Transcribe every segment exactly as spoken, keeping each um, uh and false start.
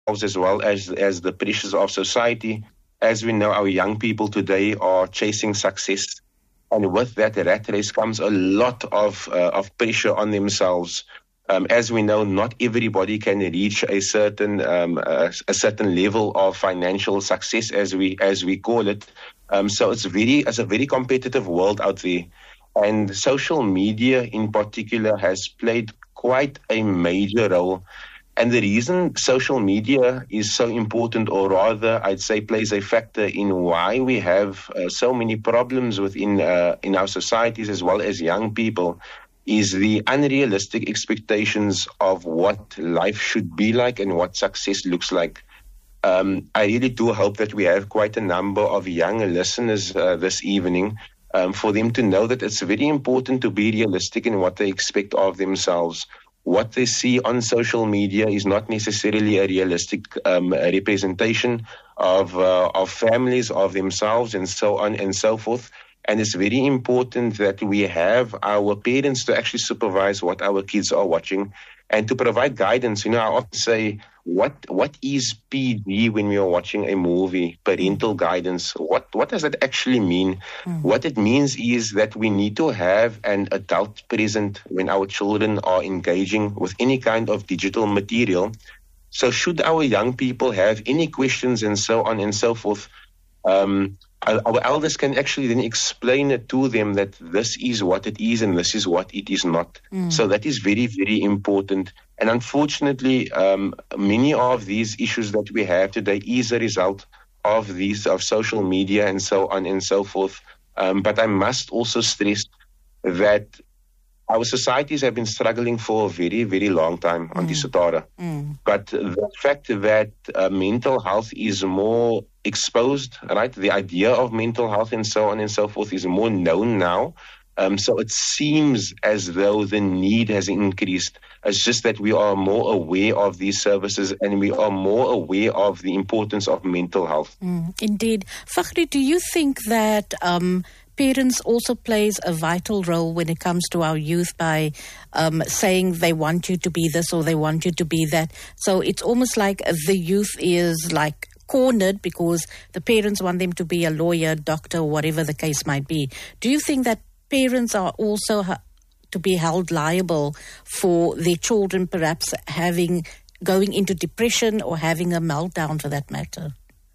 themselves as well as, as the pressures of society. As we know, our young people today are chasing success. And with that rat race comes a lot of uh, of pressure on themselves. Um, as we know, not everybody can reach a certain um, uh, a certain level of financial success, as we as we call it. Um, so it's very it's a very competitive world out there, and social media in particular has played quite a major role. And the reason social media is so important, or rather, I'd say, plays a factor in why we have uh, so many problems within uh, in our societies as well as young people, is the unrealistic expectations of what life should be like and what success looks like. Um, I really do hope that we have quite a number of young listeners uh, this evening, um, for them to know that it's very important to be realistic in what they expect of themselves. What they see on social media is not necessarily a realistic um, representation of uh, of families, of themselves, and so on and so forth. And it's very important that we have our parents to actually supervise what our kids are watching and to provide guidance. You know, I often say, what what is P G when we are watching a movie? Parental guidance. What what does that actually mean? Mm. What it means is that we need to have an adult present when our children are engaging with any kind of digital material. So should our young people have any questions and so on and so forth, um, our elders can actually then explain it to them that this is what it is and this is what it is not. Mm. So that is very, very important. And unfortunately, um, many of these issues that we have today is a result of these, of social media and so on and so forth. Um, but I must also stress that our societies have been struggling for a very, very long time, mm. Auntie Sitara. Mm. But the fact that uh, mental health is more exposed, right? The idea of mental health and so on and so forth is more known now. Um, so it seems as though the need has increased. It's just that we are more aware of these services and we are more aware of the importance of mental health. Mm, indeed. Fakhri, do you think that um, parents also plays a vital role when it comes to our youth by um, saying they want you to be this or they want you to be that? So it's almost like the youth is like cornered because the parents want them to be a lawyer, doctor, whatever the case might be. Do you think that parents are also ha- to be held liable for their children perhaps having going into depression or having a meltdown for that matter?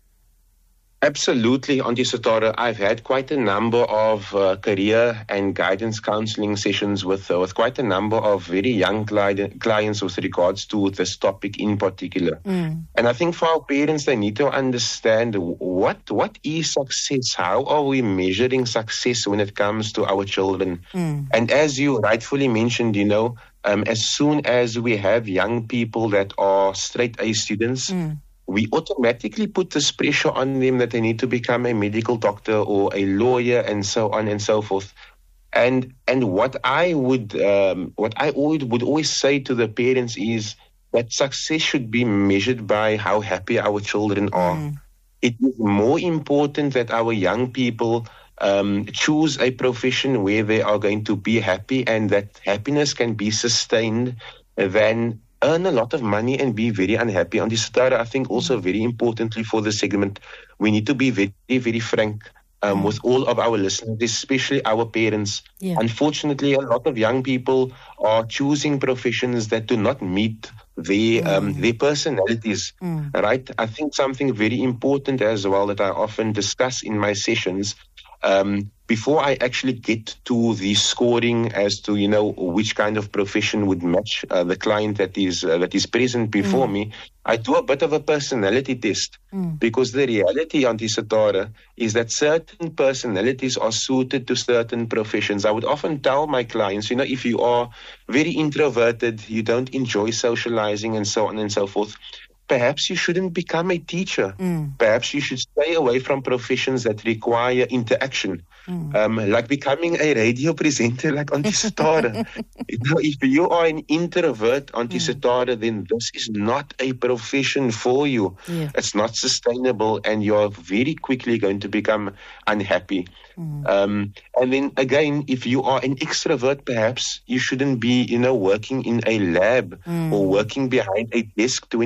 Absolutely, Auntie Sitara. I've had quite a number of uh, career and guidance counseling sessions with uh, with quite a number of very young cli- clients with regards to this topic in particular. Mm. And I think for our parents, they need to understand what what is success? How are we measuring success when it comes to our children? Mm. And as you rightfully mentioned, you know, um, as soon as we have young people that are straight A students, mm. we automatically put this pressure on them that they need to become a medical doctor or a lawyer and so on and so forth. And and what I would um, what I always, would always say to the parents is that success should be measured by how happy our children are. Mm. It is more important that our young people um, choose a profession where they are going to be happy and that happiness can be sustained than earn a lot of money and be very unhappy. On this Sitara, I think also very importantly for the segment, we need to be very, very frank um, mm. with all of our listeners, especially our parents. Yeah. Unfortunately, a lot of young people are choosing professions that do not meet their, mm. um, their personalities, mm. right? I think something very important as well that I often discuss in my sessions, um, before I actually get to the scoring as to, you know, which kind of profession would match uh, the client that is uh, that is present before mm. me, I do a bit of a personality test mm. because the reality, Auntie Sitara, is that certain personalities are suited to certain professions. I would often tell my clients, you know, if you are very introverted, you don't enjoy socializing and so on and so forth, perhaps you shouldn't become a teacher. Mm. Perhaps you should stay away from professions that require interaction, mm. um, like becoming a radio presenter like Auntie Sitara. You know, if you are an introvert, Auntie mm. Sitara, then this is not a profession for you. Yeah. It's not sustainable and you're very quickly going to become unhappy. Mm. Um, and then again, if you are an extrovert, perhaps you shouldn't be, you know, working in a lab mm. or working behind a desk twenty-four seven.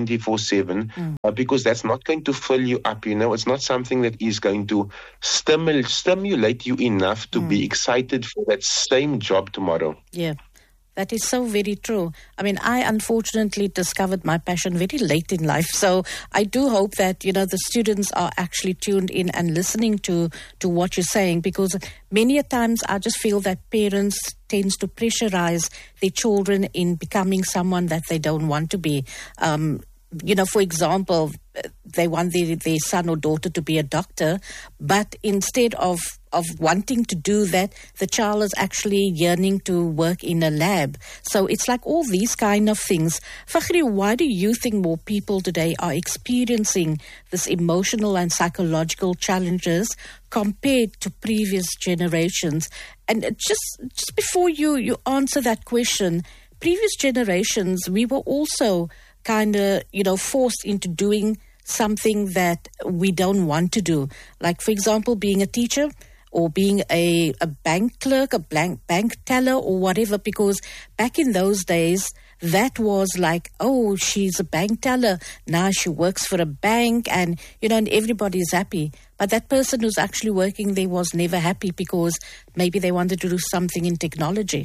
seven, Mm. uh, because that's not going to fill you up, you know. It's not something that is going to stimul- stimulate you enough to Mm. be excited for that same job tomorrow. Yeah. That is so very true. I mean, I unfortunately discovered my passion very late in life. So I do hope that, you know, the students are actually tuned in and listening to, to what you're saying, because many a times I just feel that parents tends to pressurize their children in becoming someone that they don't want to be. Um, you know, for example, they want their, their son or daughter to be a doctor, but instead of of wanting to do that, the child is actually yearning to work in a lab. So it's like all these kind of things. Fakhri, why do you think more people today are experiencing this emotional and psychological challenges compared to previous generations? And just just before you, you answer that question, previous generations, we were also kind of, you know, forced into doing something that we don't want to do. Like, for example, being a teacher or being a, a bank clerk, a bank, bank teller or whatever, because back in those days, that was like, oh, she's a bank teller. Now she works for a bank and, you know, and everybody's happy. But that person who's actually working there was never happy because maybe they wanted to do something in technology.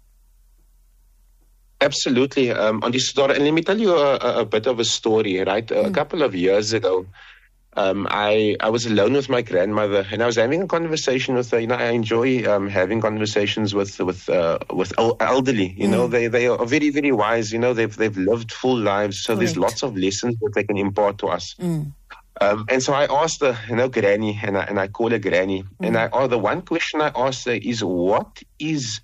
Absolutely. Um, on this story, and let me tell you a, a, a bit of a story, right? A Mm. couple of years ago, um, I, I was alone with my grandmother, and I was having a conversation with her. You know, I enjoy um, having conversations with with uh, with el- elderly. You know, Mm. they they are very very wise. You know, they've they've lived full lives, so there's Correct. lots of lessons that they can impart to us. Mm. Um, and so I asked her, you know, Granny, and I and I call her Granny, and I oh, the one question I asked her is, what is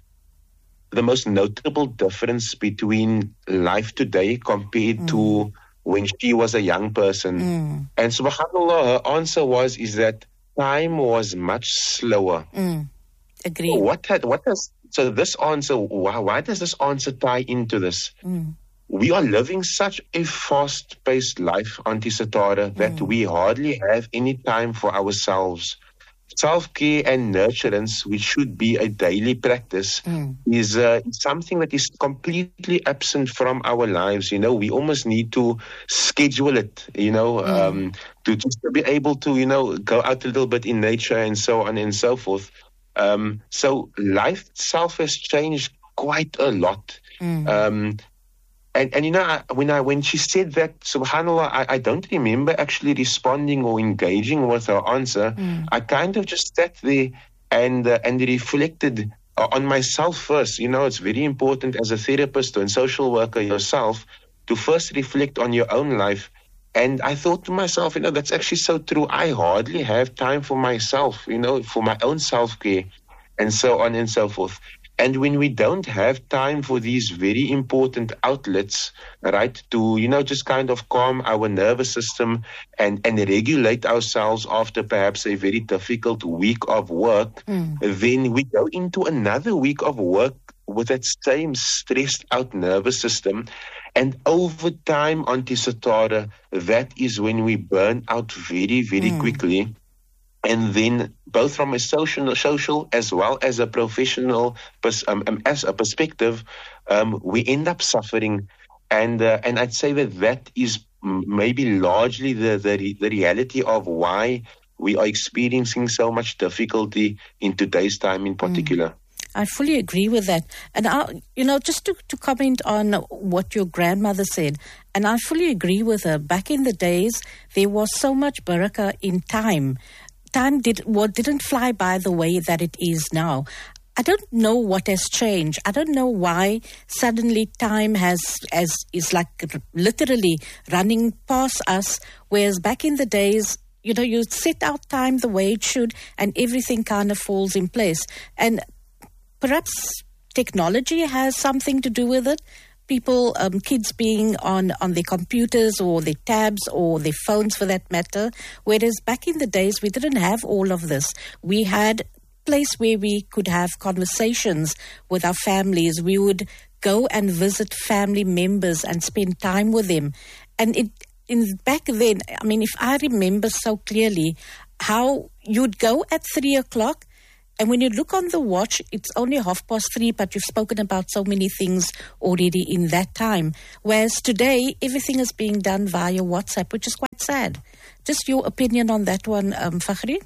the most notable difference between life today compared Mm. to when she was a young person? Mm. And subhanAllah, her answer was is that time was much slower. Mm. Agree. What had what has so this answer? Why, why does this answer tie into this? Mm. We are living such a fast-paced life, Auntie Satara, that Mm. we hardly have any time for ourselves. Self-care and nurturance, which should be a daily practice, Mm. is uh, something that is completely absent from our lives. You know, we almost need to schedule it, you know, Mm. um, to just to be able to, you know, go out a little bit in nature and so on and so forth. Um, so life itself has changed quite a lot. Mm. Um, And, and you know, I, when I when she said that, subhanAllah, I, I don't remember actually responding or engaging with her answer. Mm. I kind of just sat there and uh, and reflected uh, on myself first. You know, it's very important as a therapist and social worker yourself to first reflect on your own life. And I thought to myself, you know, that's actually so true. I hardly have time for myself, you know, for my own self-care and so on and so forth. And when we don't have time for these very important outlets, right, to, you know, just kind of calm our nervous system and, and regulate ourselves after perhaps a very difficult week of work, Mm. then we go into another week of work with that same stressed out nervous system. And over time, Auntie Satara, that is when we burn out very, very Mm. quickly. And then both from a social, social as well as a professional pers- um, um, as a perspective, um, we end up suffering. And uh, and I'd say that that is m- maybe largely the, the, re- the reality of why we are experiencing so much difficulty in today's time in particular. I fully agree with that. And, I, you know, just to, to comment on what your grandmother said, and I fully agree with her. Back in the days, there was so much barakah in time. Time did what didn't fly by the way that it is now. I don't know what has changed. I don't know why suddenly time has as is like literally running past us, whereas back in the days, you know, you set out time the way it should and everything kind of falls in place. And perhaps technology has something to do with it. People, um, kids being on, on their computers or their tabs or their phones for that matter. Whereas back in the days, we didn't have all of this. We had a place where we could have conversations with our families. We would go and visit family members and spend time with them. And it, in back then, I mean, if I remember so clearly, how you'd go at three o'clock, And when you look on the watch, it's only half past three, but you've spoken about so many things already in that time. Whereas today, everything is being done via WhatsApp, which is quite sad. Just your opinion on that one, um, Fakhri?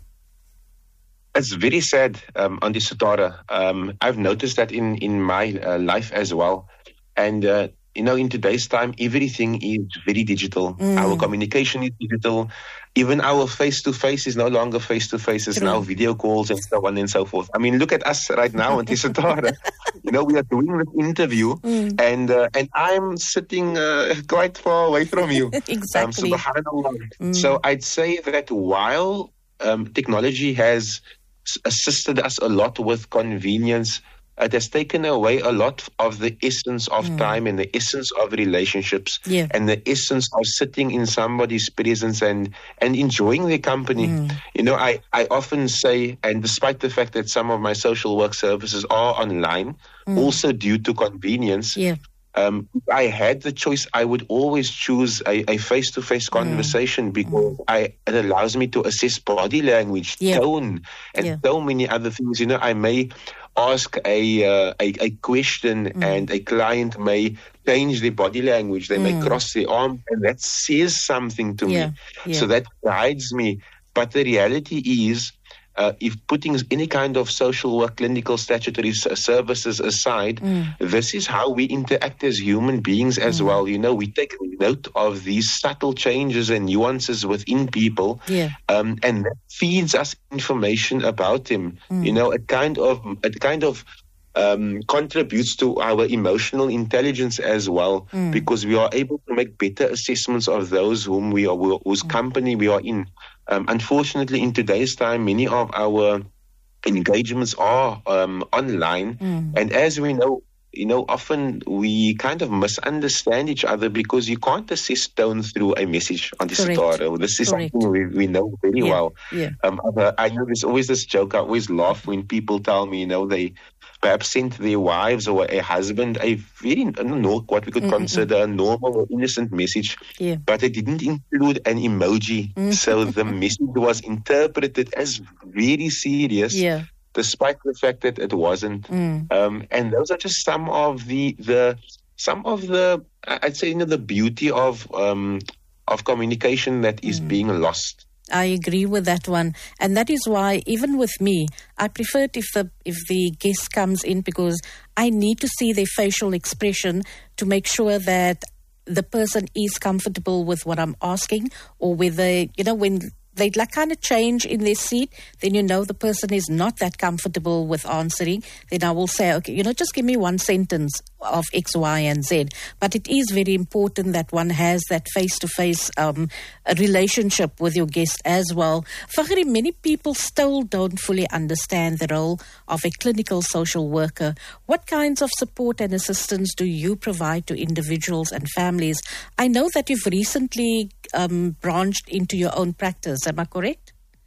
It's very sad, um, Auntie Sitara. Um, I've noticed that in, in my uh, life as well. And, uh, you know, in today's time, everything is very digital. Mm. Our communication is digital. Even our face-to-face is no longer face-to-face. It's True. Now video calls and so on and so forth. I mean, look at us right now, Auntie Sitara. You know, we are doing this interview, mm. and uh, and I'm sitting uh, quite far away from you. Exactly. Um, subhanallah. Mm. So I'd say that while um, technology has assisted us a lot with convenience, it has taken away a lot of the essence of mm. time and the essence of relationships yeah. and the essence of sitting in somebody's presence and, and enjoying their company. Mm. You know, I, I often say, and despite the fact that some of my social work services are online, mm. also due to convenience, yeah. Um, if I had the choice, I would always choose a, a face-to-face conversation mm. because mm. I, it allows me to assess body language, yeah. tone, and yeah. so many other things. You know, I may ask a uh, a, a question mm. and a client may change their body language. They mm. may cross their arm, and that says something to yeah. me. Yeah. So that guides me. But the reality is, Uh, if putting any kind of social work, clinical, statutory services aside, mm. this is how we interact as human beings as mm. well. You know, we take note of these subtle changes and nuances within people, yeah. um, and that feeds us information about them. Mm. You know, it kind of, it kind of um, contributes to our emotional intelligence as well, mm. because we are able to make better assessments of those whom we are, whose mm. company we are in. Um, unfortunately, in today's time, many of our engagements are um, online, mm. and as we know, you know, often we kind of misunderstand each other because you can't assess tone through a message on the Sitara. This is Correct. something we, we know very yeah. well. Yeah. Um, I know there's always this joke. I always laugh when people tell me, you know, they perhaps sent their wives or a husband a very, I don't know, what we could Mm-mm-mm. consider a normal or innocent message, yeah. but they didn't include an emoji. Mm. So the message was interpreted as very serious, yeah. despite the fact that it wasn't. Mm. Um, and those are just some of the, the some of the, I'd say, you know, the beauty of um, of communication that is mm. being lost. I agree with that one. And that is why, even with me, I prefer it if the, if the guest comes in, because I need to see their facial expression to make sure that the person is comfortable with what I'm asking, or whether, you know, when they like kind of change in their seat, then you know the person is not that comfortable with answering. Then I will say, okay, you know, just give me one sentence of X, Y, and Z. But it is very important that one has that face-to-face um, relationship with your guest as well. Fakhri, many people still don't fully understand the role of a clinical social worker. What kinds of support and assistance do you provide to individuals and families? I know that you've recently um, branched into your own practice. Am I correct?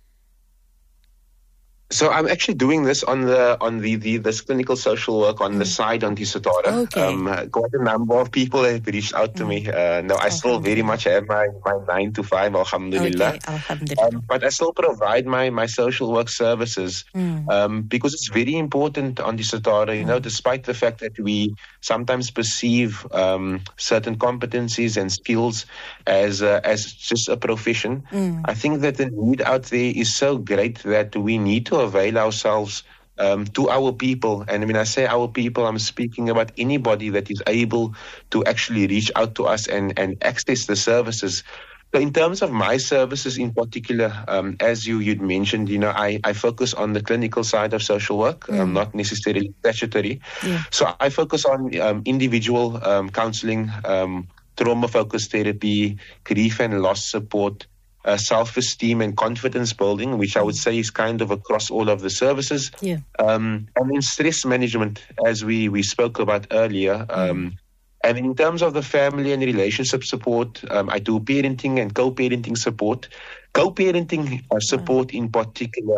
So I'm actually doing this on the on the, the this clinical social work on mm. the side on the Sitara. Okay. Um, quite a number of people have reached out to mm. me. Uh, no, I still very much have my, my nine to five, alhamdulillah. Okay, alhamdulillah. Um, but I still provide my, my social work services mm. um, because it's very important on the Sitara. You mm. know, despite the fact that we sometimes perceive um, certain competencies and skills as uh, as just a profession, mm. I think that the need out there is so great that we need to avail ourselves um, to our people. And when I say our people, I'm speaking about anybody that is able to actually reach out to us and, and access the services. So in terms of my services in particular, um, as you, you'd mentioned, you know, I, I focus on the clinical side of social work, mm. um, not necessarily statutory. Yeah. So I focus on um, individual um, counseling, um, trauma-focused therapy, grief and loss support, Uh, self-esteem and confidence building, which I would say is kind of across all of the services. Yeah. Um, and then stress management, as we, we spoke about earlier. Um, mm. And in terms of the family and relationship support, um, I do parenting and co-parenting support. Co-parenting uh, support in particular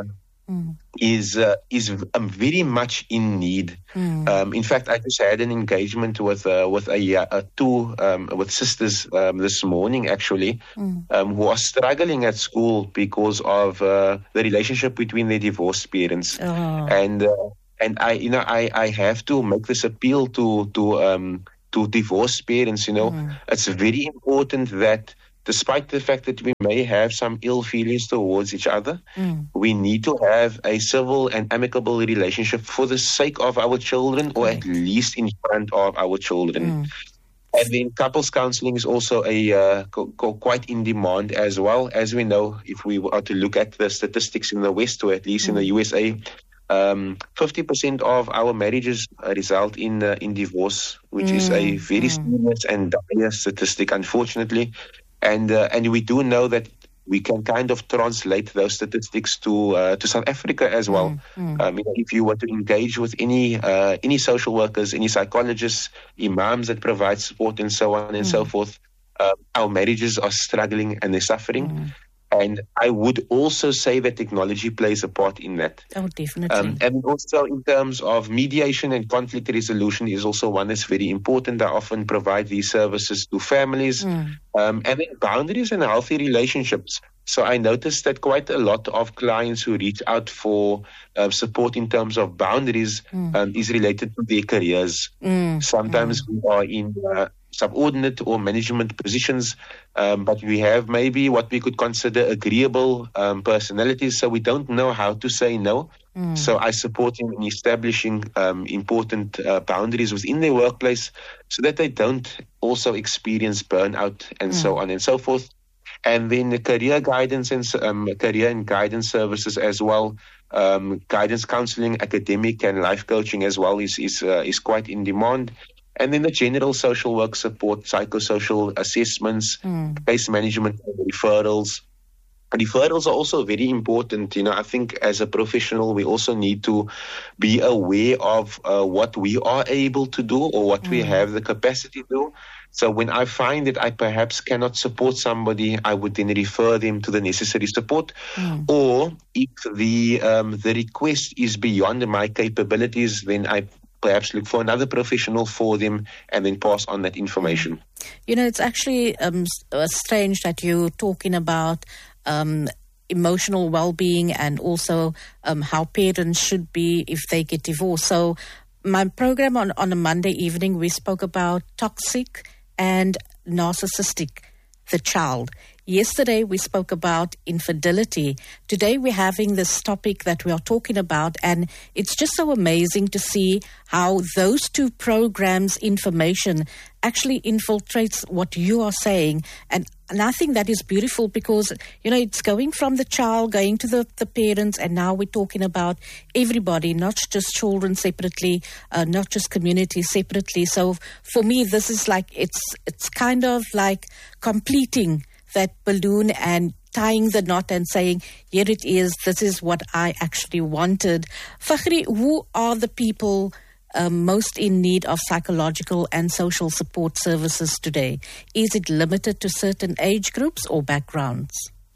mm. is uh, is um, very much in need. Mm. Um, in fact, I just had an engagement with uh, with a, a two um, with sisters um, this morning, actually, mm. um, who are struggling at school because of uh, the relationship between their divorced parents, oh. and uh, and I you know I, I have to make this appeal to to um, to divorced parents. You know, mm. it's very important that, despite the fact that we may have some ill feelings towards each other, mm. we need to have a civil and amicable relationship for the sake of our children, or Correct. at least in front of our children. Mm. And then couples counseling is also a uh, co- co- quite in demand as well. As we know, if we are to look at the statistics in the West, or at least mm. in the U S A, um, fifty percent of our marriages uh, result in uh, in divorce, which mm. is a very mm. serious and dire statistic, unfortunately. And uh, and we do know that we can kind of translate those statistics to uh, to South Africa as well. Mm, mm. Um, you know, if you were to engage with any uh, any social workers, any psychologists, imams that provide support, and so on and mm. so forth, uh, our marriages are struggling and they're suffering. Mm. And I would also say that technology plays a part in that. Oh, definitely. Um, and also in terms of mediation and conflict resolution is also one that's very important. I often provide these services to families. Mm. Um, and then boundaries and healthy relationships. So I noticed that quite a lot of clients who reach out for uh, support in terms of boundaries mm. um, is related to their careers. Mm. Sometimes mm. we are in uh, subordinate or management positions, um, but we have maybe what we could consider agreeable um, personalities, so we don't know how to say no. Mm. So I support them in establishing um, important uh, boundaries within their workplace so that they don't also experience burnout and mm. so on and so forth. And then the career guidance and um, career and guidance services as well. Um, guidance counseling, academic and life coaching as well is is uh, is quite in demand. And then the general social work support, psychosocial assessments, mm. case management, referrals. Referrals are also very important. You know, I think as a professional, we also need to be aware of uh, what we are able to do or what mm. we have the capacity to do. So when I find that I perhaps cannot support somebody, I would then refer them to the necessary support. Mm. Or if the um, the request is beyond my capabilities, then I perhaps look for another professional for them and then pass on that information. You know, it's actually um, strange that you're talking about um, emotional well-being and also um, how parents should be if they get divorced. So my program on, on a Monday evening, we spoke about toxic and narcissistic, the child. Yesterday, we spoke about infidelity. Today, we're having this topic that we are talking about, and it's just so amazing to see how those two programs' information actually infiltrates what you are saying. And, and I think that is beautiful because, you know, it's going from the child, going to the, the parents, and now we're talking about everybody, not just children separately, uh, not just communities separately. So for me, this is like, it's it's kind of like completing that balloon and tying the knot and saying, here it is, this is what I actually wanted. Fakhri, who are the people um, most in need of psychological and social support services today? Is it limited to certain age groups or backgrounds?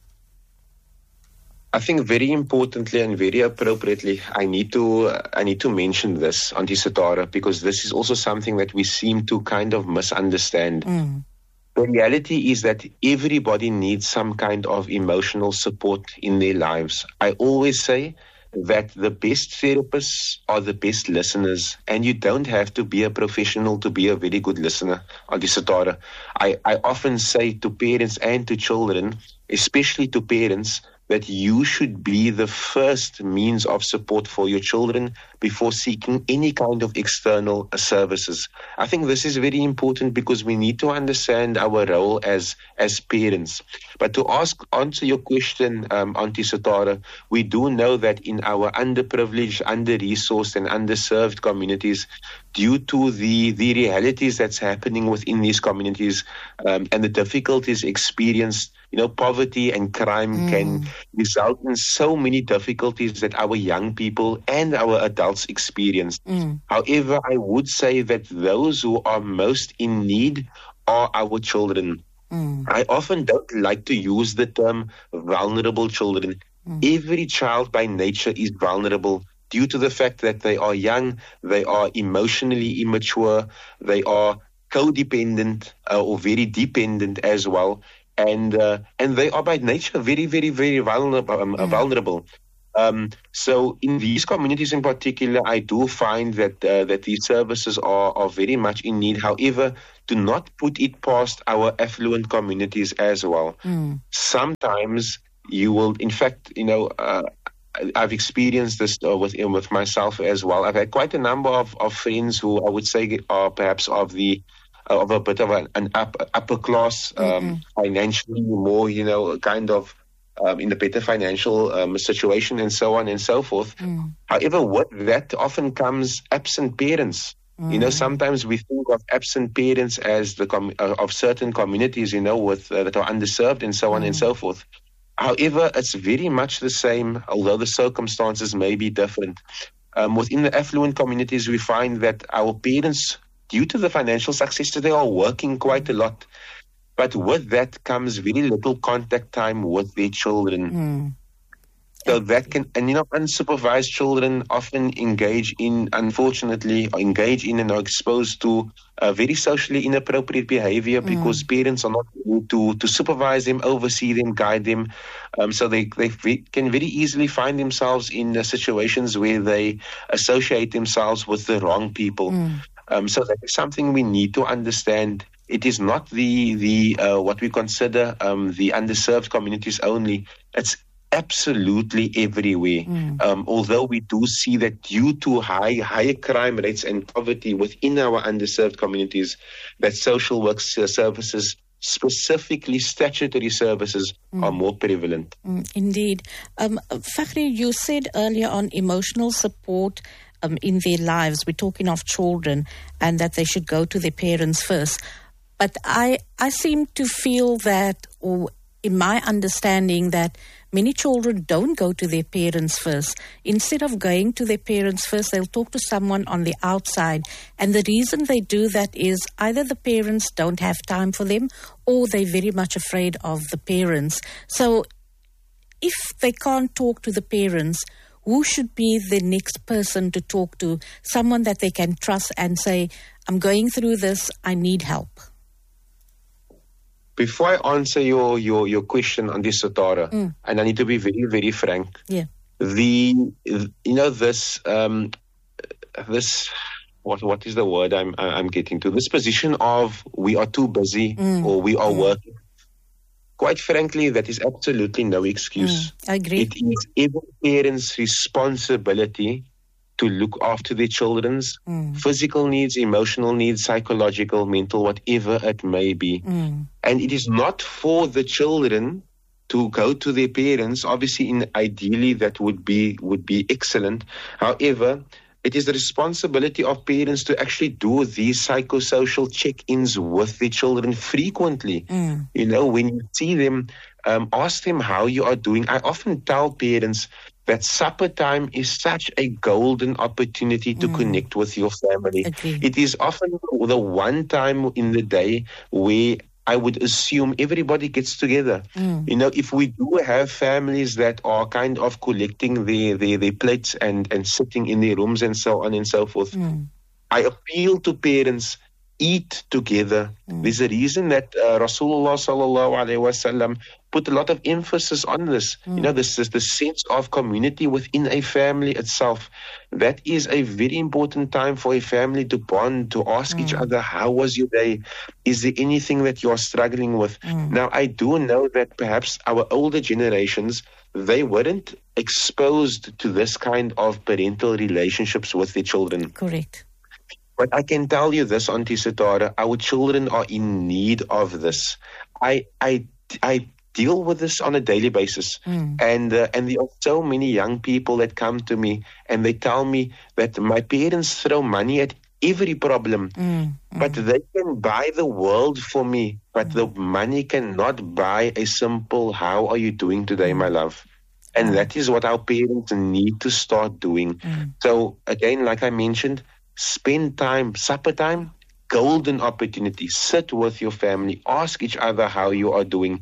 I think very importantly and very appropriately, I need to uh, I need to mention this, Auntie Satara, because this is also something that we seem to kind of misunderstand. Mm. The reality is that everybody needs some kind of emotional support in their lives. I always say that the best therapists are the best listeners, and you don't have to be a professional to be a very good listener, Auntie Satara. I, I often say to parents and to children, especially to parents, that you should be the first means of support for your children before seeking any kind of external services. I think this is very important because we need to understand our role as as parents. But to ask, answer your question, um, Auntie Satara, we do know that in our underprivileged, under-resourced and underserved communities, due to the, the realities that's happening within these communities um, and the difficulties experienced, you know, poverty and crime mm. can result in so many difficulties that our young people and our adults experience. Mm. However, I would say that those who are most in need are our children. Mm. I often don't like to use the term vulnerable children Mm. Every child by nature is vulnerable due to the fact that they are young, they are emotionally immature, they are codependent uh, or very dependent as well, and uh, and they are by nature very, very, very vulnerable. Um, mm. vulnerable. Um, so in these communities in particular, I do find that uh, that these services are, are very much in need. However, do not put it past our affluent communities as well. Mm. Sometimes you will, in fact, you know, uh, I've experienced this uh, with with myself as well. I've had quite a number of, of friends who I would say are perhaps of the uh, of a bit of an, an up, upper class, um, mm-hmm. financially more, you know, kind of um, in a better financial um, situation and so on and so forth. Mm. However, with that often comes absent parents. Mm. You know, sometimes we think of absent parents as the com- uh, of certain communities, you know, with uh, that are underserved and so on mm. and so forth. However, it's very much the same, although the circumstances may be different. Um, within the affluent communities, we find that our parents, due to the financial success, they are working quite a lot. But with that comes very little contact time with their children. Mm. So that can, and you know, unsupervised children often engage in, unfortunately, engage in and are exposed to uh, very socially inappropriate behavior mm. because parents are not able to, to supervise them, oversee them, guide them. Um, so they, they can very easily find themselves in uh, situations where they associate themselves with the wrong people. Mm. Um, so that is something we need to understand. It is not the, the uh, what we consider um, the underserved communities only. It's absolutely everywhere. Mm. Um, although we do see that due to high higher crime rates and poverty within our underserved communities, that social work services, specifically statutory services, mm. are more prevalent. Mm, indeed. Um, Fakhri, you said earlier on emotional support um, in their lives. We're talking of children and that they should go to their parents first. But I, I seem to feel that, or in my understanding, that many children don't go to their parents first. Instead of going to their parents first, they'll talk to someone on the outside. And the reason they do that is either the parents don't have time for them or they're very much afraid of the parents. So if they can't talk to the parents, who should be the next person to talk to? Someone that they can trust and say, I'm going through this, I need help. Before I answer your, your, your question on this, Satara, mm. and I need to be very, very frank. Yeah. The, you know, this, um, this, what, what is the word I'm, I'm getting to? This position of we are too busy mm. or we are mm. working. Quite frankly, that is absolutely no excuse. Mm. I agree. It is every parent's responsibility to look after their children's mm. physical needs, emotional needs, psychological, mental, whatever it may be. Mm. And it is not for the children to go to their parents. Obviously, in ideally, that would be would be excellent. However, it is the responsibility of parents to actually do these psychosocial check-ins with their children frequently. Mm. You know, when you see them, um, ask them how you are doing. I often tell parents that supper time is such a golden opportunity to mm. connect with your family. Okay. It is often the one time in the day where I would assume everybody gets together. Mm. You know, if we do have families that are kind of collecting their, their, their plates and, and sitting in their rooms and so on and so forth, mm. I appeal to parents, eat together. Mm. There's a reason that uh, Rasulullah sallallahu alaihi wasallam put a lot of emphasis on this. Mm. You know, this is the sense of community within a family itself. That is a very important time for a family to bond, to ask mm. each other, how was your day? Is there anything that you're struggling with? Mm. Now, I do know that perhaps our older generations, they weren't exposed to this kind of parental relationships with their children. Correct. But I can tell you this, Auntie Satara, our children are in need of this. I I I deal with this on a daily basis. Mm. And uh, and there are so many young people that come to me and they tell me that my parents throw money at every problem, mm. Mm. but they can buy the world for me, but mm. the money cannot buy a simple, how are you doing today, my love? And mm. that is what our parents need to start doing. Mm. So again, like I mentioned, spend time, supper time, golden opportunity. Sit with your family, ask each other how you are doing.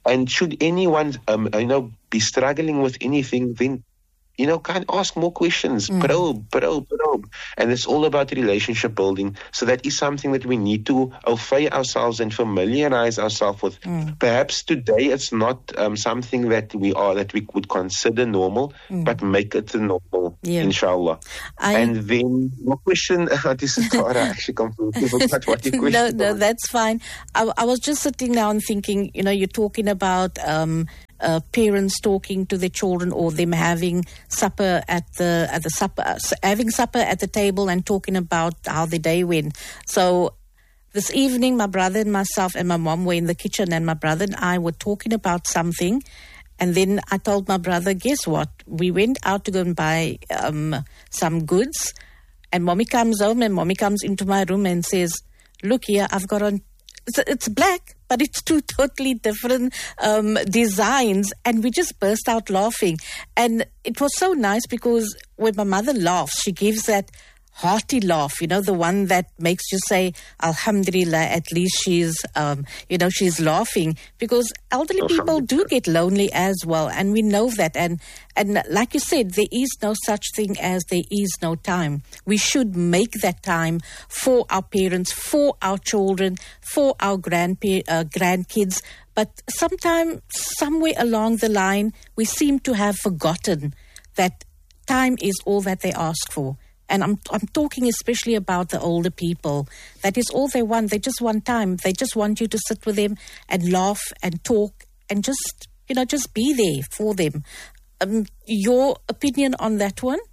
And should anyone, um, you know, be struggling with anything, then, you know, can ask more questions, mm. probe, probe, probe. And it's all about relationship building. So that is something that we need to affirm ourselves and familiarize ourselves with. Mm. Perhaps today it's not um, something that we are, that we would consider normal, mm. but make it normal, yeah. inshallah. I, and then, your question, this is Tara, actually completely forgot what your question No, no, that's fine. I, I was just sitting now and thinking, you know, you're talking about um, Uh, parents talking to their children, or them having supper at the at the supper uh, having supper at the table and talking about how the day went. So this evening, my brother and myself and my mom were in the kitchen, and my brother and I were talking about something. And then I told my brother, guess what? We went out to go and buy um, some goods, and mommy comes home, and mommy comes into my room and says, "Look here, I've got on." It's, it's black, but it's two totally different um, designs. And we just burst out laughing. And it was so nice because when my mother laughs, she gives that hearty laugh, you know, the one that makes you say, Alhamdulillah, at least she's, um, you know, she's laughing. Because elderly people do get lonely as well. And we know that. And, and like you said, there is no such thing as there is no time. We should make that time for our parents, for our children, for our grandpa- uh, grandkids. But sometime, somewhere along the line, we seem to have forgotten that time is all that they ask for. And I'm I'm talking especially about the older people. That is all they want. They just want time. They just want you to sit with them and laugh and talk and just, you know, just be there for them. Um, your opinion on that one?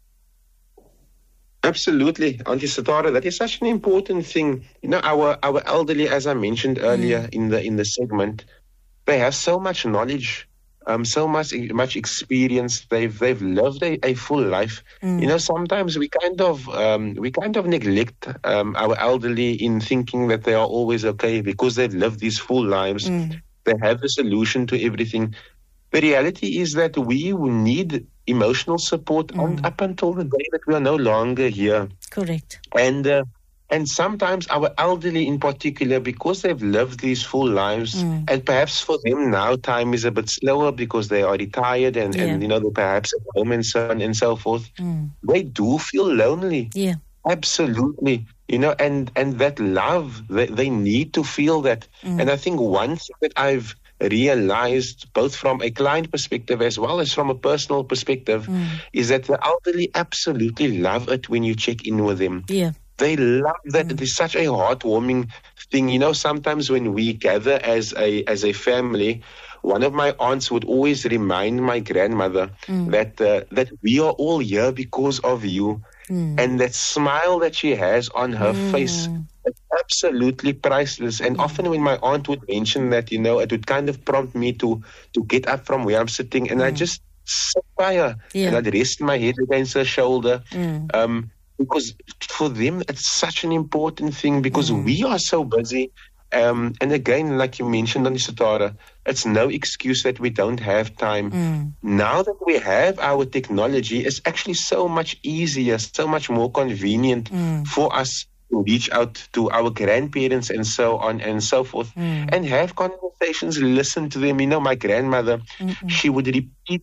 Absolutely, Auntie Satara. That is such an important thing. You know, our our elderly, as I mentioned earlier mm. in the in the segment, they have so much knowledge. Um, so much, much experience. They've they've lived a, a full life. Mm. You know, sometimes we kind of um, we kind of neglect um, our elderly in thinking that they are always okay because they've lived these full lives. Mm. They have the solution to everything. The reality is that we need emotional support mm. on, up until the day that we are no longer here. Correct. And. Uh, And sometimes our elderly in particular, because they've lived these full lives, mm. and perhaps for them now time is a bit slower because they are retired and, yeah. and you know, they're perhaps at home and so on and so forth, mm. they do feel lonely. Yeah. Absolutely. You know, and, and that love, they, they need to feel that. Mm. And I think one thing that I've realized, both from a client perspective as well as from a personal perspective, mm. is that the elderly absolutely love it when you check in with them. Yeah. They love that. Mm. It is such a heartwarming thing. You know, sometimes when we gather as a as a family, one of my aunts would always remind my grandmother mm. that uh, that we are all here because of you. Mm. And that smile that she has on her mm. face is absolutely priceless. And mm. often when my aunt would mention that, you know, it would kind of prompt me to, to get up from where I'm sitting. And mm. I just sit by her yeah. and I'd rest my head against her shoulder. Mm. Um, Because for them, it's such an important thing because mm. we are so busy. Um, and again, like you mentioned, Auntie Satara, it's no excuse that we don't have time. Mm. Now that we have our technology, it's actually so much easier, so much more convenient mm. for us to reach out to our grandparents and so on and so forth mm. and have conversations, listen to them. You know, my grandmother, Mm-mm. she would repeat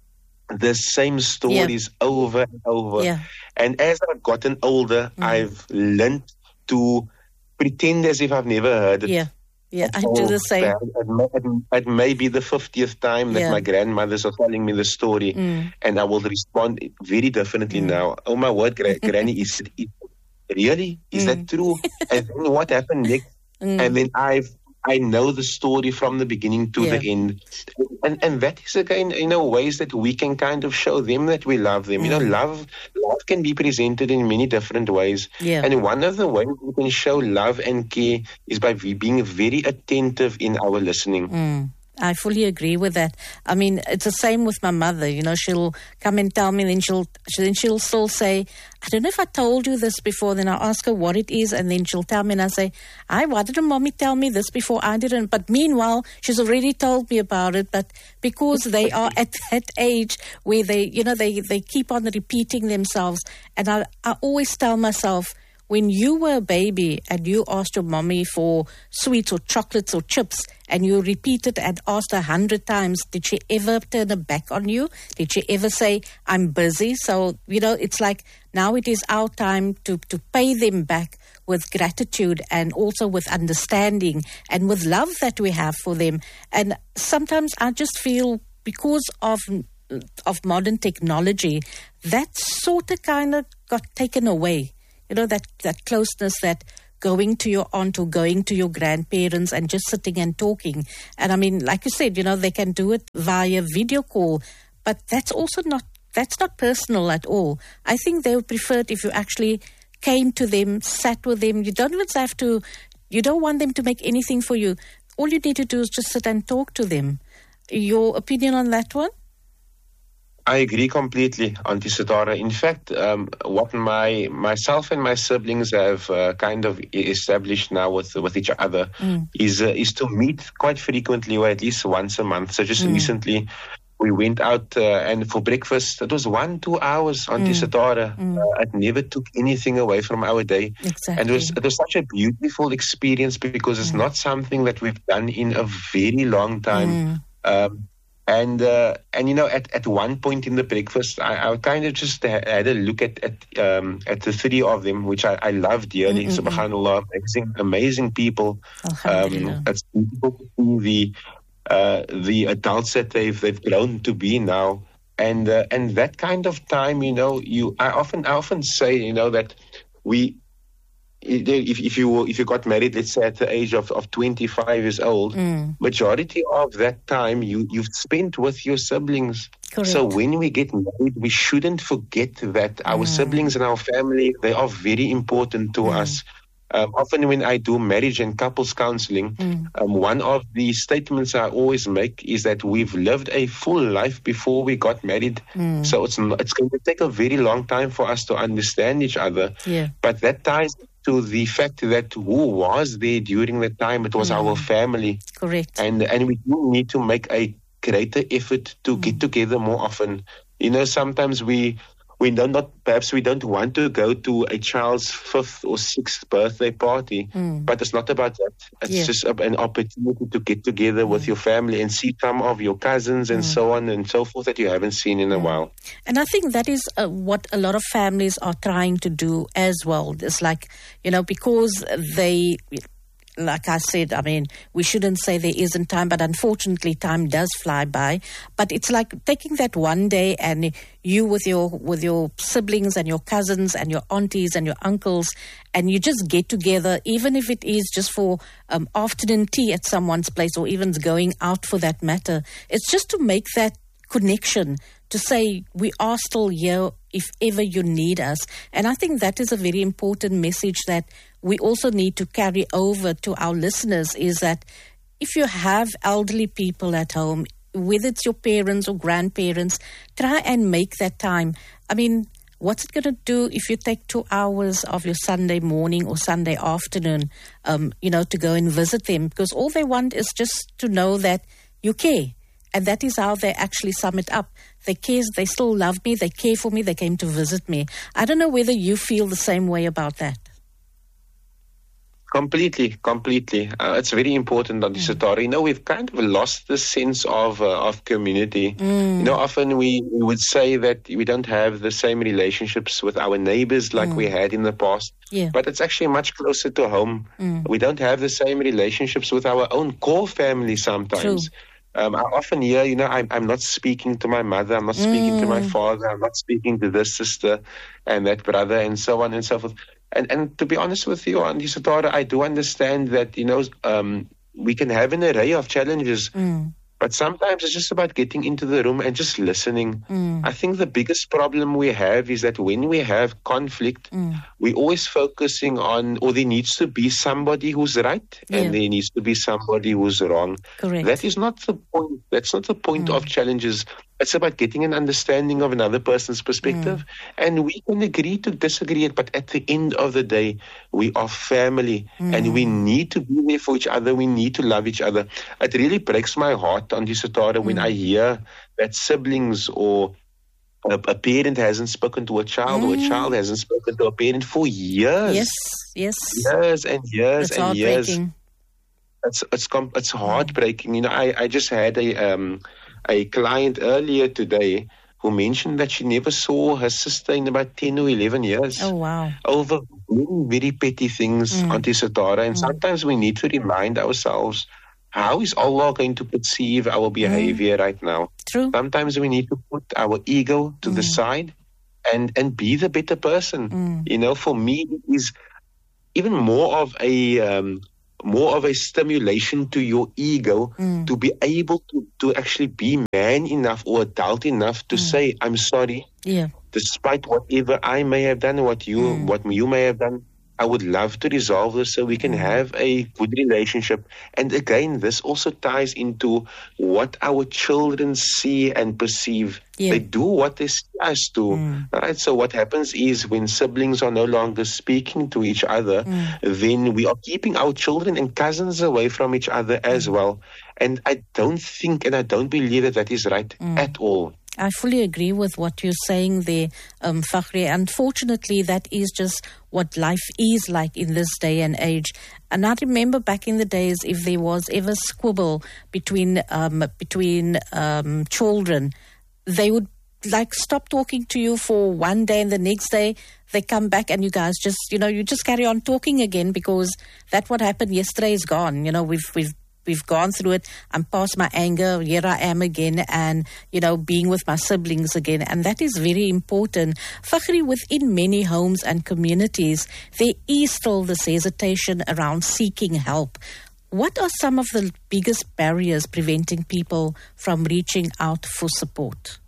the same stories yeah. over and over. Yeah. And as I've gotten older, mm. I've learned to pretend as if I've never heard it. Yeah, yeah, I do the same. It may, it may be the fiftieth time that yeah. my grandmothers are telling me the story, mm. and I will respond very differently mm. now. Oh my word, gra- Granny, is it really? Is mm. that true? And then what happened next? Mm. And then I've I know the story from the beginning to yeah. the end. And and that is, again, you know, ways that we can kind of show them that we love them. Mm. You know, love love can be presented in many different ways. Yeah. And one of the ways we can show love and care is by being very attentive in our listening. Mm. I fully agree with that. I mean, it's the same with my mother. You know, she'll come and tell me, then she'll then she'll still say, I don't know if I told you this before. Then I'll ask her what it is, and then she'll tell me, and I say, I why didn't mommy tell me this before? I didn't. But meanwhile, she's already told me about it. But because they are at that age where they, you know, they, they keep on repeating themselves, and I, I always tell myself, when you were a baby and you asked your mommy for sweets or chocolates or chips and you repeated and asked a hundred times, did she ever turn her back on you? Did she ever say, I'm busy? So, you know, it's like now it is our time to, to pay them back with gratitude and also with understanding and with love that we have for them. And sometimes I just feel because of of modern technology, that sort of kind of got taken away. You know, that, that closeness, that going to your aunt or going to your grandparents and just sitting and talking. And I mean, like you said, you know, they can do it via video call, but that's also not, that's not personal at all. I think they would prefer it if you actually came to them, sat with them. You don't even have to, you don't want them to make anything for you. All you need to do is just sit and talk to them. Your opinion on that one? I agree completely, Auntie Sittara. In fact, um, what my myself and my siblings have uh, kind of established now with with each other mm. is uh, is to meet quite frequently, or at least once a month. So just mm. recently, we went out uh, and for breakfast. It was one two hours, Auntie mm. Sittara. Mm. Uh, it never took anything away from our day, exactly. and it was it was such a beautiful experience because it's mm. not something that we've done in a very long time. Mm. Um, And, uh, and you know, at, at one point in the breakfast, I, I kind of just had a look at at, um, at the three of them, which I, I love dearly. Mm-mm-mm. Subhanallah, amazing, amazing people. Um, it's beautiful to see the, uh, the adults that they've, they've grown to be now. And, uh, and that kind of time, you know, you, I often, I often say, you know, that we, If, if you if you got married, let's say at the age of, of twenty-five years old, mm. majority of that time you, you've spent with your siblings. Correct. So when we get married, we shouldn't forget that our mm. siblings and our family, they are very important to mm. us. Um, often when I do marriage and couples counseling, mm. um, one of the statements I always make is that we've lived a full life before we got married. Mm. So it's, it's going to take a very long time for us to understand each other. Yeah. But that ties to the fact that who was there during the time, it was mm. our family. Correct. And and we do need to make a greater effort to mm. get together more often. You know, sometimes we we don't not perhaps we don't want to go to a child's fifth or sixth birthday party, mm. but it's not about that. It's yeah. just an opportunity to get together mm. with your family and see some of your cousins and mm. so on and so forth that you haven't seen in a mm. while. And I think that is uh, what a lot of families are trying to do as well. It's like, you know, because they, like I said, I mean, we shouldn't say there isn't time, but unfortunately time does fly by. But it's like taking that one day and you with your with your siblings and your cousins and your aunties and your uncles, and you just get together, even if it is just for um, afternoon tea at someone's place or even going out for that matter. It's just to make that connection, to say we are still here if ever you need us. And I think that is a very important message that we also need to carry over to our listeners, is that if you have elderly people at home, whether it's your parents or grandparents, try and make that time. I mean, what's it going to do if you take two hours of your Sunday morning or Sunday afternoon, um, you know, to go and visit them? Because all they want is just to know that you care. And that is how they actually sum it up. They care, they still love me, they care for me, they came to visit me. I don't know whether you feel the same way about that. Completely, completely. Uh, it's very important, Auntie mm. Sittara. You know, we've kind of lost the sense of uh, of community. Mm. You know, often we, we would say that we don't have the same relationships with our neighbors like mm. we had in the past. Yeah. But it's actually much closer to home. Mm. We don't have the same relationships with our own core family sometimes. True. Um, I often hear, you know, I'm, I'm not speaking to my mother, I'm not speaking mm. to my father, I'm not speaking to this sister and that brother and so on and so forth. And and to be honest with you, Auntie Sittara, I do understand that, you know, um, we can have an array of challenges, mm. but sometimes it's just about getting into the room and just listening. Mm. I think the biggest problem we have is that when we have conflict, mm. we're always focusing on, or there needs to be somebody who's right yeah. and there needs to be somebody who's wrong. Correct. That is not the point. That's not the point mm. of challenges. It's about getting an understanding of another person's perspective. Mm. And we can agree to disagree, but at the end of the day, we are family mm. and we need to be there for each other. We need to love each other. It really breaks my heart, Auntie Sittara, mm. when I hear that siblings or a, a parent hasn't spoken to a child, mm. or a child hasn't spoken to a parent for years. Yes, yes. Years and years That's and years. It's It's it's it's heartbreaking. You know, I, I just had a um a client earlier today who mentioned that she never saw her sister in about ten or eleven years. Oh, wow. Over very, very petty things, mm. Auntie Satara. And mm. sometimes we need to remind ourselves, how is Allah going to perceive our behavior mm. right now? True. Sometimes we need to put our ego to mm. the side and, and be the better person. Mm. You know, for me, it is even more of a... Um, more of a stimulation to your ego mm. to be able to, to actually be man enough or adult enough to mm. say, I'm sorry. Yeah. Despite whatever I may have done, what you mm. what you may have done, I would love to resolve this so we can mm. have a good relationship. And again, this also ties into what our children see and perceive. Yeah. They do what they see us do. Mm. Right? So what happens is when siblings are no longer speaking to each other, mm. then we are keeping our children and cousins away from each other as mm. well. And I don't think and I don't believe that that is right mm. at all. I fully agree with what you're saying there, um, Fakhri. Unfortunately, that is just what life is like in this day and age. And I remember back in the days, if there was ever squabble between um, between um, children, they would like stop talking to you for one day, and the next day they come back and you guys just, you know, you just carry on talking again because that what happened yesterday is gone. You know, we've we've We've gone through it. I'm past my anger. Here I am again, and, you know, being with my siblings again. And that is very important. Fakhri, within many homes and communities, there is still this hesitation around seeking help. What are some of the biggest barriers preventing people from reaching out for support?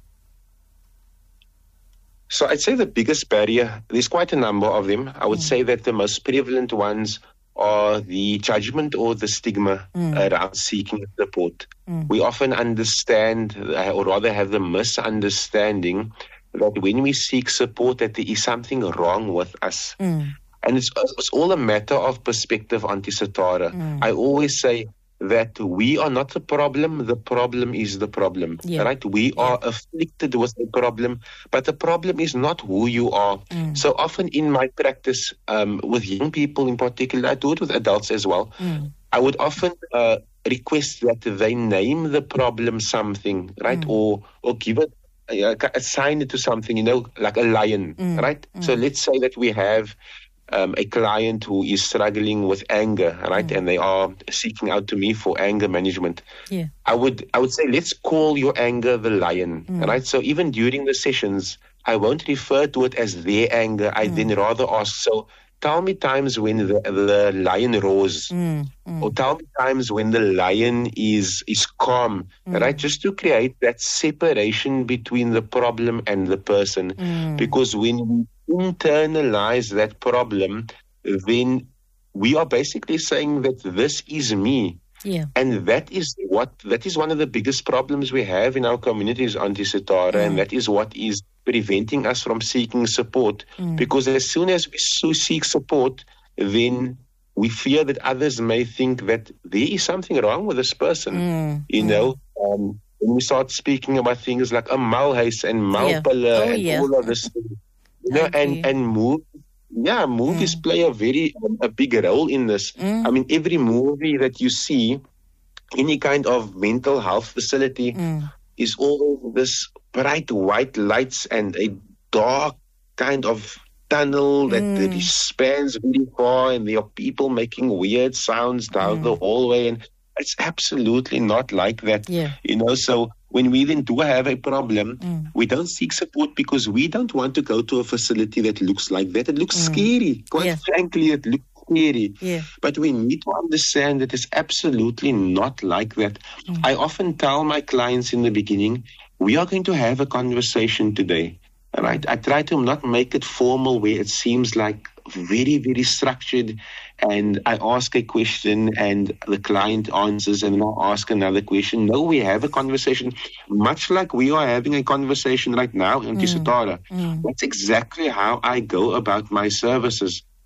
So I'd say the biggest barrier, there's quite a number of them. I would mm. say that the most prevalent ones are the judgment or the stigma mm. around seeking support. Mm. We often understand, or rather have the misunderstanding, that when we seek support, that there is something wrong with us. Mm. And it's, it's all a matter of perspective, Auntie Satara. Mm. I always say that we are not the problem, the problem is the problem, yeah. right? We yeah. are afflicted with the problem, but the problem is not who you are. Mm. So often in my practice, um, with young people in particular, I do it with adults as well, mm. I would often uh, request that they name the problem something, right? Mm. Or or give it, uh, assign it to something, you know, like a lion, mm. right? Mm. So let's say that we have Um, a client who is struggling with anger, right? Mm. And they are seeking out to me for anger management. Yeah. I would I would say, let's call your anger the lion, mm. right? So even during the sessions, I won't refer to it as their anger. I mm. then rather ask, so tell me times when the, the lion roars, mm. Mm. or tell me times when the lion is is calm, mm. right? Just to create that separation between the problem and the person. Mm. Because when we internalize that problem, then we are basically saying that this is me. Yeah. And that is what that is one of the biggest problems we have in our communities, Auntie Satara, mm. and that is what is preventing us from seeking support. Mm. Because as soon as we so seek support, then we fear that others may think that there is something wrong with this person. Mm. You mm. know, um, when we start speaking about things like a malhuis and malpille yeah. oh, and yeah. all of this, you know, and and move. Yeah, movies mm. play a very um, a big role in this. Mm. I mean, every movie that you see, any kind of mental health facility, mm. is all this bright white lights and a dark kind of tunnel that, mm. that spans very far, and there are people making weird sounds down mm. the hallway, and it's absolutely not like that. Yeah. You know, so when we then do have a problem, mm. we don't seek support because we don't want to go to a facility that looks like that. It looks mm. scary. Quite yeah. frankly, it looks scary. Yeah. But we need to understand that it's absolutely not like that. Mm. I often tell my clients in the beginning, we are going to have a conversation today. Right? I try to not make it formal where it seems like very, very structured, and I ask a question and the client answers, and then I'll ask another question. No, we have a conversation, much like we are having a conversation right now, Auntie mm. Satara. Mm. That's exactly how I go about my services.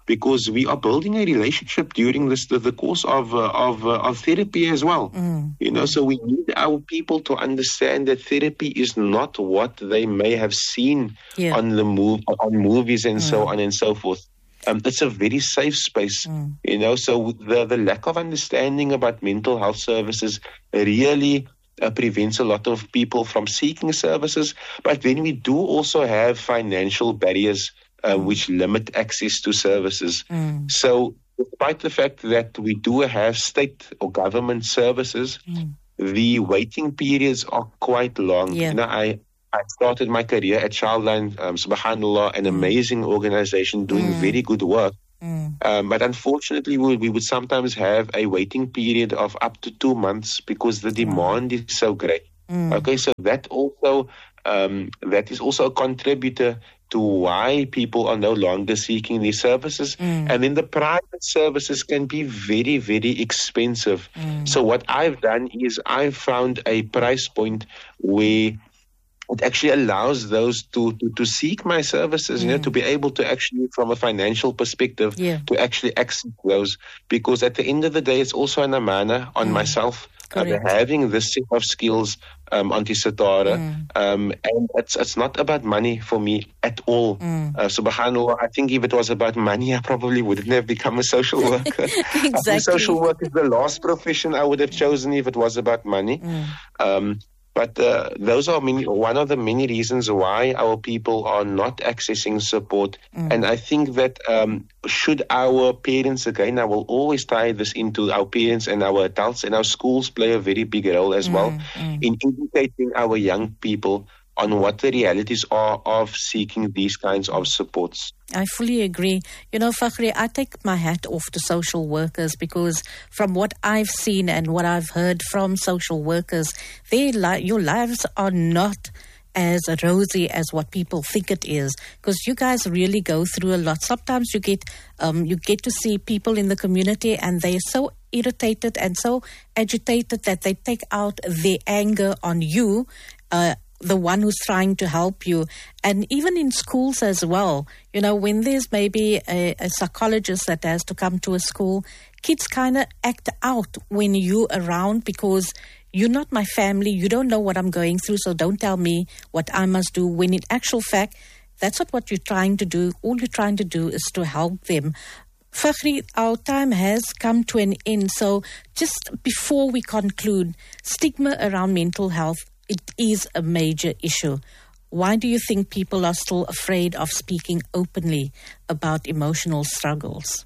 because we are building a relationship during this the, the course of uh, of uh, of therapy as well. Mm. You know, so we need our people to understand that therapy is not what they may have seen Yeah. on the move on movies and Mm. so on and so forth. Um, it's a very safe space, Mm. you know. So the the lack of understanding about mental health services really uh, prevents a lot of people from seeking services. But then we do also have financial barriers uh, which limit access to services. Mm. So despite the fact that we do have state or government services, Mm. the waiting periods are quite long. Yeah. You know, I, I started my career at Childline, um, subhanAllah, an amazing organization doing Mm. very good work. Mm. Um, but unfortunately, we, we would sometimes have a waiting period of up to two months because the demand is so great. Mm. Okay, so that also um, that is also a contributor to why people are no longer seeking these services. Mm. And then the private services can be very, very expensive. Mm. So what I've done is I've found a price point where it actually allows those to, to, to seek my services, you know, to be able to actually, from a financial perspective, Yeah. to actually access those. Because at the end of the day, it's also an amana on myself. Uh, Correct. having this set of skills um, on Tisatara, Mm. um, and it's it's not about money for me at all. Mm. Uh, subhanAllah, I think if it was about money, I probably wouldn't have become a social worker. I think Exactly. social work is the last profession I would have chosen if it was about money. Mm. Um, but uh, those are many, one of the many reasons why our people are not accessing support. Mm. And I think that um, should our parents, again, I will always tie this into our parents and our adults, and our schools play a very big role as well mm. in educating our young people on what the realities are of seeking these kinds of supports. I fully agree. You know, Fakhri, I take my hat off to social workers because from what I've seen and what I've heard from social workers, their li- your lives are not as rosy as what people think it is, because you guys really go through a lot. Sometimes you get um, you get to see people in the community and they're so irritated and so agitated that they take out their anger on you, uh, the one who's trying to help you. And even in schools as well, you know, when there's maybe a, a psychologist that has to come to a school, kids kind of act out when you're around because you're not my family, you don't know what I'm going through, so don't tell me what I must do, when in actual fact, that's not what you're trying to do. All you're trying to do is to help them. Fakhri, our time has come to an end, so just before we conclude, stigma around mental health, it is a major issue. Why do you think people are still afraid of speaking openly about emotional struggles?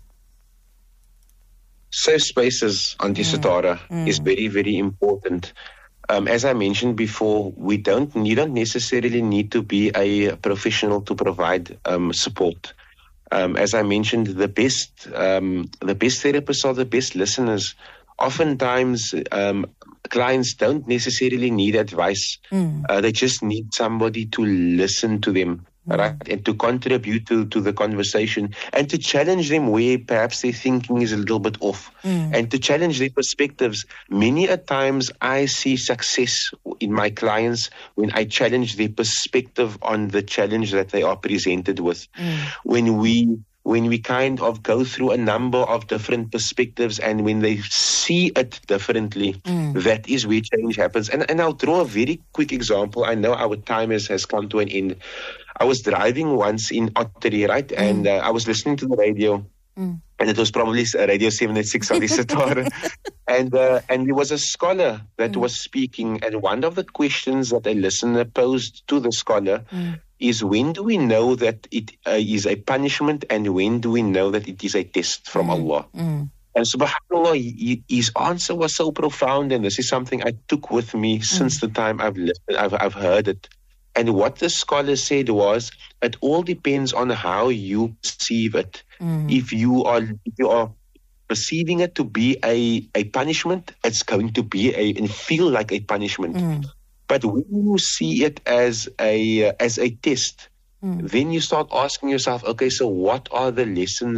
Safe spaces on Tisatara mm. is very, very important. Um, as I mentioned before, we don't you don't necessarily need to be a professional to provide um, support. Um, as I mentioned, the best um, the best therapists are the best listeners. Oftentimes, um, clients don't necessarily need advice. Mm. Uh, they just need somebody to listen to them, mm. right, and to contribute to, to the conversation and to challenge them where perhaps their thinking is a little bit off, mm. and to challenge their perspectives. Many a times I see success in my clients when I challenge their perspective on the challenge that they are presented with. Mm. When we when we kind of go through a number of different perspectives and when they see it differently, mm. that is where change happens. And, and I'll draw a very quick example. I know our time has, has come to an end. I was driving once in Ottery, right? Mm. And uh, I was listening to the radio. Mm. And it was probably Radio seven eighty-six on the Tisatara. and, uh, and there was a scholar that mm. was speaking. And one of the questions that a listener posed to the scholar mm. is, when do we know that it uh, is a punishment, and when do we know that it is a test from mm. Allah? Mm. And subhanAllah, he, his answer was so profound, and this is something I took with me mm. since the time I've listened, I've, I've heard it. And what the scholar said was, it all depends on how you perceive it. Mm. If you are if you are perceiving it to be a, a punishment, it's going to be a and feel like a punishment. Mm. But when you see it as a uh, as a test, mm. then you start asking yourself, okay, so what are the lessons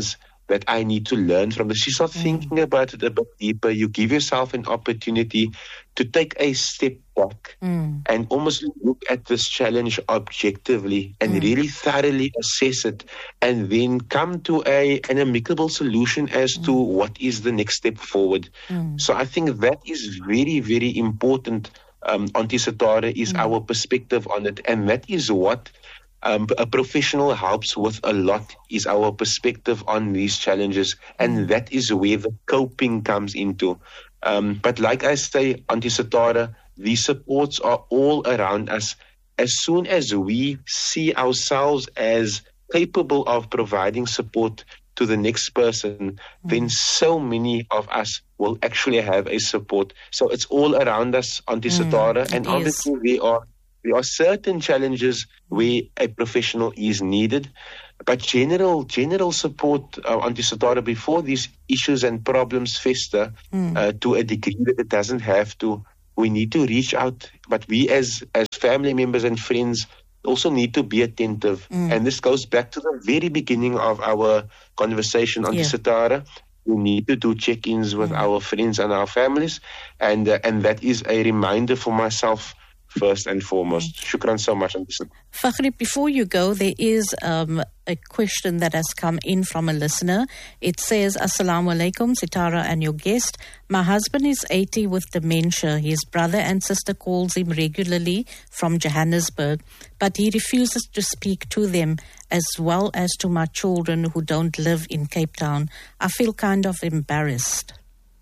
that I need to learn from this. You start mm. thinking about it a bit deeper. You give yourself an opportunity to take a step back mm. and almost look at this challenge objectively and mm. really thoroughly assess it, and then come to a an amicable solution as mm. to what is the next step forward. Mm. So I think that is very, very important. Um, Auntie Satara, is mm. our perspective on it, and that is what um, a professional helps with a lot, is our perspective on these challenges, and mm. that is where the coping comes into. Um, but like I say, Auntie Satara, these supports are all around us. As soon as we see ourselves as capable of providing support to the next person, mm. then so many of us will actually have a support. So it's all around us, Auntie mm, Satara, and obviously there are there are certain challenges where a professional is needed, but general general support, uh, Auntie Satara, before these issues and problems fester mm. uh, to a degree that it doesn't have to, we need to reach out. But we as as family members and friends also need to be attentive. Mm. And this goes back to the very beginning of our conversation, Auntie yeah. Satara. We need to do check-ins with mm. our friends and our families. And uh, and that is a reminder for myself, first and foremost. Mm. Shukran so much, Auntie Satara. Fakhri, before you go, there is um, a question that has come in from a listener. It says, Assalamu alaikum, Sitara and your guest. My husband is eighty with dementia. His brother and sister calls him regularly from Johannesburg, but he refuses to speak to them, as well as to my children who don't live in Cape Town. I feel kind of embarrassed.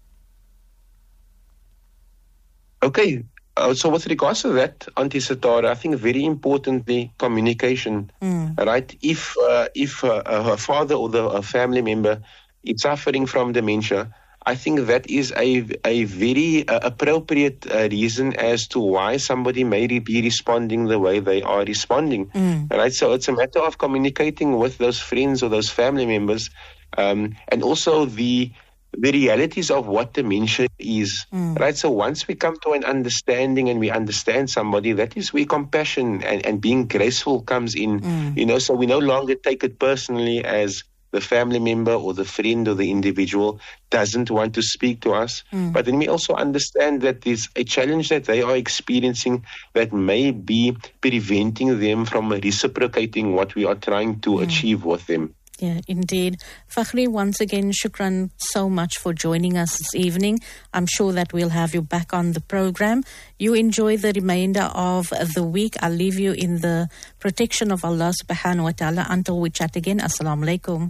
Okay. Uh, so with regards to that, Auntie Satara, I think very importantly, communication, mm. right? If uh, if uh, her father or the a family member is suffering from dementia, I think that is a a very uh, appropriate uh, reason as to why somebody may be responding the way they are responding, mm. right? So it's a matter of communicating with those friends or those family members, um, and also the the realities of what dementia is, mm. right? So once we come to an understanding and we understand somebody, that is where compassion and, and being graceful comes in, mm. you know, so we no longer take it personally as the family member or the friend or the individual doesn't want to speak to us. Mm. But then we also understand that there's a challenge that they are experiencing that may be preventing them from reciprocating what we are trying to mm. achieve with them. Yeah, indeed. Fakhri, once again, shukran so much for joining us this evening. I'm sure that we'll have you back on the program. You enjoy the remainder of the week. I'll leave you in the protection of Allah subhanahu wa ta'ala until we chat again. Assalamu alaikum.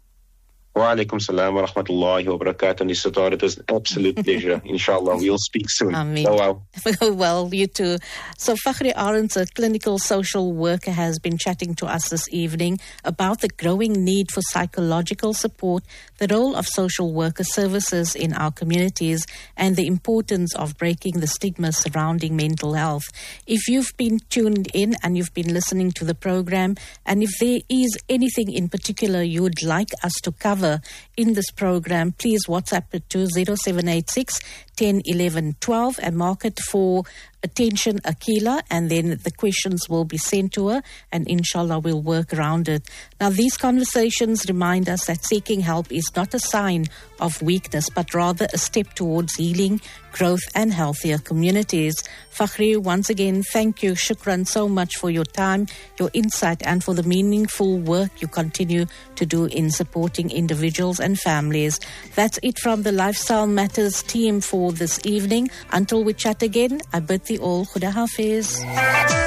Wa alaikum salam wa rahmatullahi wa barakatuh. It was an absolute pleasure. Inshallah, we'll speak soon. Ameen. Oh, well. Well, you too. So Fakhri Arends, a clinical social worker, has been chatting to us this evening about the growing need for psychological support, the role of social worker services in our communities, and the importance of breaking the stigma surrounding mental health. If you've been tuned in and you've been listening to the program, and if there is anything in particular you would like us to cover in this program, please WhatsApp it to zero seven eight six, one zero, one one, one two and mark it for attention Akila, and then the questions will be sent to her, and inshallah we'll work around it. Now, these conversations remind us that seeking help is not a sign of weakness, but rather a step towards healing, growth and healthier communities. Fakhri, once again, thank you. Shukran so much for your time, your insight, and for the meaningful work you continue to do in supporting individuals and families. That's it from the Lifestyle Matters team for this evening. Until we chat again, I bid thee all Khuda Hafiz.